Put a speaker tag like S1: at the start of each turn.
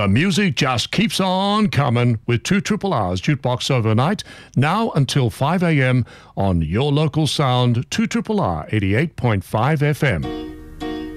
S1: The music just keeps on coming with 2 Triple R's Jukebox Overnight, now until 5 a.m. on your local sound, 2 Triple R 88.5 FM.